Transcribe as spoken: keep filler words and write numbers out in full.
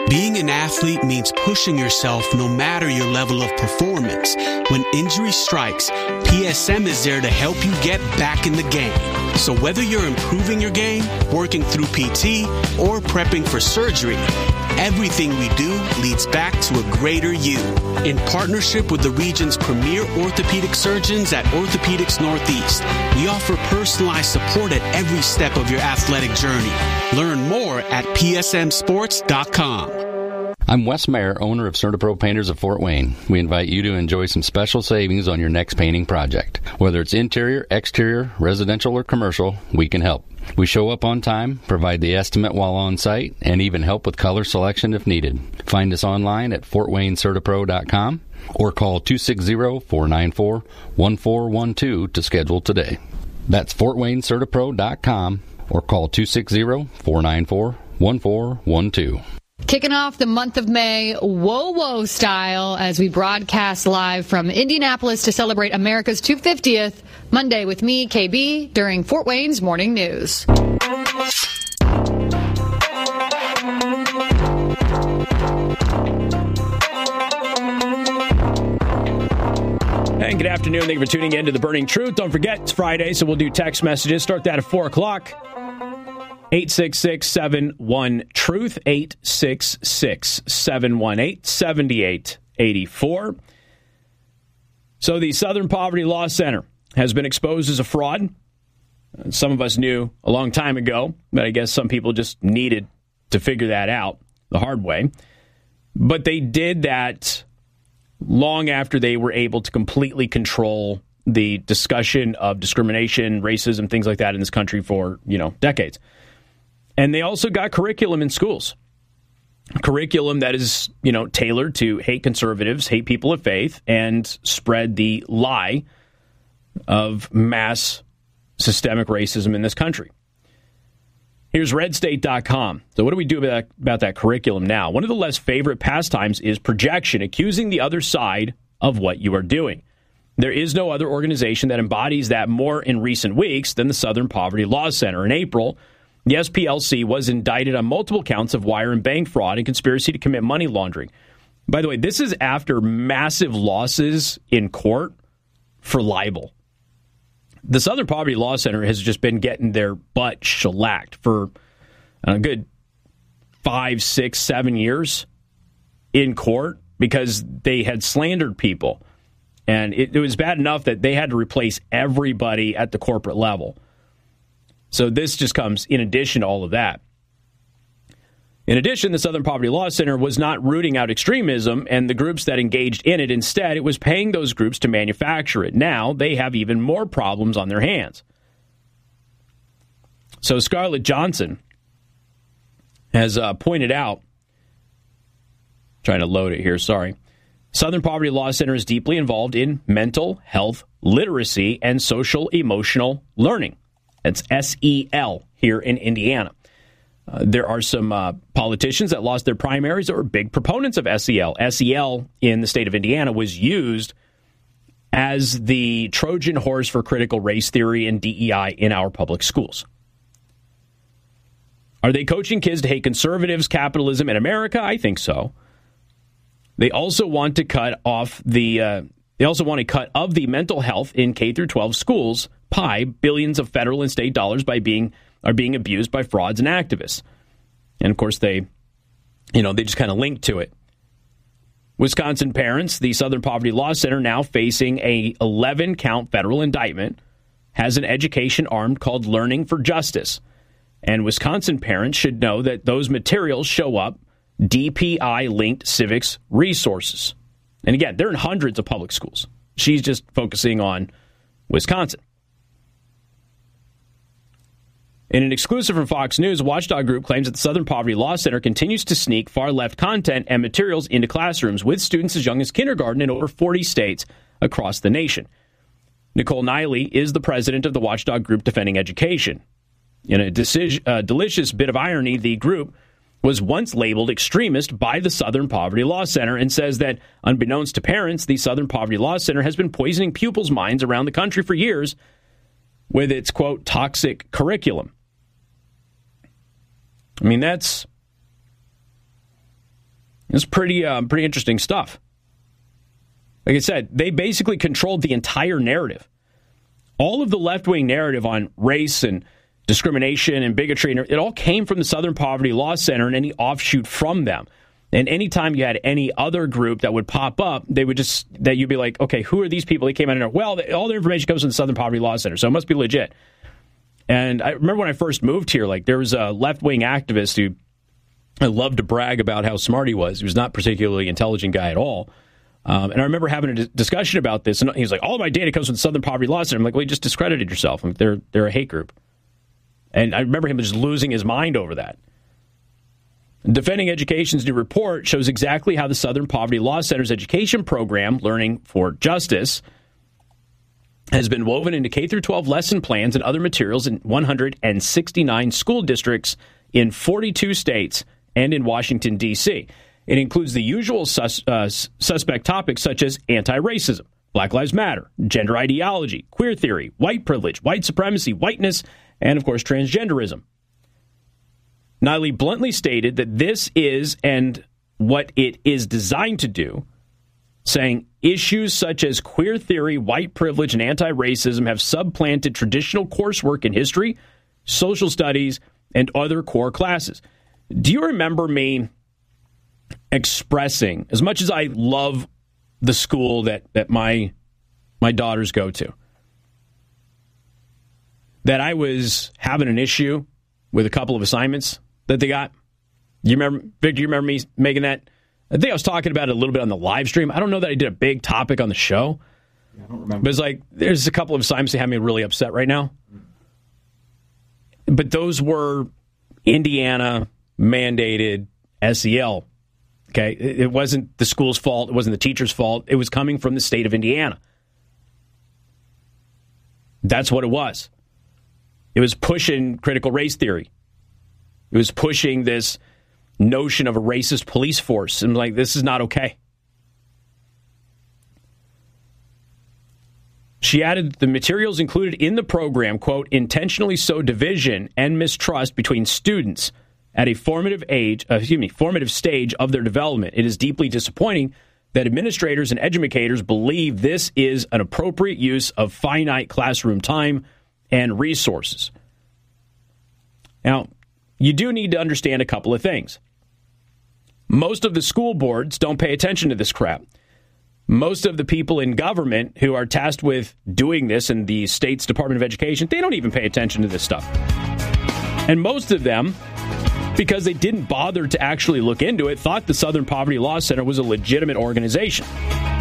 Being an athlete means pushing yourself no matter your level of performance. When injury strikes, P S M is there to help you get back in the game. So whether you're improving your game, working through P T, or prepping for surgery, everything we do leads back to a greater you. In partnership with the region's premier orthopedic surgeons at Orthopedics Northeast, we offer personalized support at every step of your athletic journey. Learn more at P S M sports dot com. I'm Wes Mayer, owner of CertaPro Painters of Fort Wayne. We invite you to enjoy some special savings on your next painting project. Whether it's interior, exterior, residential, or commercial, we can help. We show up on time, provide the estimate while on site, and even help with color selection if needed. Find us online at fort wayne certapro dot com or call two six zero, four nine four, one four one two to schedule today. That's fort wayne certapro dot com or call two six zero, four nine four, one four one two. Kicking off the month of May, whoa, whoa style, as we broadcast live from Indianapolis to celebrate America's two hundred fiftieth, Monday with me, K B, during Fort Wayne's Morning News. And good afternoon. Thank you for tuning in to The Burning Truth. Don't forget, it's Friday, so we'll do text messages. Start that at four o'clock. eight six six, seven one, truth, eight six six, seven one eight, seven eight eight four. So the Southern Poverty Law Center has been exposed as a fraud. Some of us knew a long time ago, but I guess some people just needed to figure that out the hard way. But they did that long after they were able to completely control the discussion of discrimination, racism, things like that in this country for, you know, decades. And they also got curriculum in schools. Curriculum that is, you know, tailored to hate conservatives, hate people of faith, and spread the lie of mass systemic racism in this country. Here's red state dot com. So what do we do about, about that curriculum now? One of the less favorite pastimes is projection, accusing the other side of what you are doing. There is no other organization that embodies that more in recent weeks than the Southern Poverty Law Center. In April, the S P L C was indicted on multiple counts of wire and bank fraud and conspiracy to commit money laundering. By the way, this is after massive losses in court for libel. The Southern Poverty Law Center has just been getting their butt shellacked for a good five, six, seven years in court because they had slandered people. And it, it was bad enough that they had to replace everybody at the corporate level. So this just comes in addition to all of that. In addition, the Southern Poverty Law Center was not rooting out extremism and the groups that engaged in it. Instead, it was paying those groups to manufacture it. Now, they have even more problems on their hands. So Scarlett Johnson has uh, pointed out, trying to load it here, sorry. Southern Poverty Law Center is deeply involved in mental health literacy and social emotional learning. That's S E L here in Indiana. Uh, there are some uh, politicians that lost their primaries that were big proponents of S E L. S E L in the state of Indiana was used as the Trojan horse for critical race theory and D E I in our public schools. Are they coaching kids to hate conservatives, capitalism, and America? I think so. They also want to cut off the. Uh, they also want to cut of the mental health in K through twelve schools pie. Billions of federal and state dollars by being are being abused by frauds and activists, and of course they, you know, they just kind of link to it. Wisconsin parents, the Southern Poverty Law Center, now facing a eleven count federal indictment, has an education arm called Learning for Justice, and Wisconsin parents should know that those materials show up D P I-linked civics resources. And again, they're in hundreds of public schools. She's just focusing on Wisconsin. In an exclusive from Fox News, a watchdog group claims that the Southern Poverty Law Center continues to sneak far-left content and materials into classrooms with students as young as kindergarten in over forty states across the nation. Nicole Niley is the president of the watchdog group Defending Education. In a decision, uh, delicious bit of irony, the group was once labeled extremist by the Southern Poverty Law Center and says that, unbeknownst to parents, the Southern Poverty Law Center has been poisoning pupils' minds around the country for years with its, quote, toxic curriculum. I mean, that's It's pretty, uh, pretty interesting stuff. Like I said, they basically controlled the entire narrative. All of the left-wing narrative on race and discrimination and bigotry, it all came from the Southern Poverty Law Center and any offshoot from them. And anytime you had any other group that would pop up, they would just, that you'd be like, okay, who are these people? They came out and there. Well, all their information comes from the Southern Poverty Law Center, so it must be legit. And I remember when I first moved here, like there was a left-wing activist who I loved to brag about how smart he was. He was not a particularly intelligent guy at all. Um, and I remember having a d- discussion about this, and he was like, all of my data comes from the Southern Poverty Law Center. I'm like, well, you just discredited yourself. I'm like, they're, they're a hate group. And I remember him just losing his mind over that. Defending Education's new report shows exactly how the Southern Poverty Law Center's education program, Learning for Justice, has been woven into K through twelve lesson plans and other materials in one hundred sixty-nine school districts in forty-two states and in Washington, D C It includes the usual sus- uh, suspect topics such as anti-racism, Black Lives Matter, gender ideology, queer theory, white privilege, white supremacy, whiteness, and, of course, transgenderism. Niley bluntly stated that this is, and what it is designed to do, saying issues such as queer theory, white privilege, and anti-racism have supplanted traditional coursework in history, social studies, and other core classes. Do you remember me expressing, as much as I love the school that, that my my daughters go to, that I was having an issue with a couple of assignments that they got? You remember, Vic, do you remember me making that? I think I was talking about it a little bit on the live stream. I don't know that I did a big topic on the show. Yeah, I don't remember. But it's like, there's a couple of assignments that have me really upset right now. But those were Indiana mandated S E L. Okay, it wasn't the school's fault. It wasn't the teacher's fault. It was coming from the state of Indiana. That's what it was. It was pushing critical race theory. It was pushing this notion of a racist police force. And like, this is not okay. She added the materials included in the program, quote, intentionally sow division and mistrust between students at a formative age, uh, excuse me, formative stage of their development. It is deeply disappointing that administrators and educators believe this is an appropriate use of finite classroom time and resources. Now, you do need to understand a couple of things. Most of the school boards don't pay attention to this crap. Most of the people in government who are tasked with doing this in the state's Department of Education, they don't even pay attention to this stuff. And most of them, because they didn't bother to actually look into it, thought the Southern Poverty Law Center was a legitimate organization.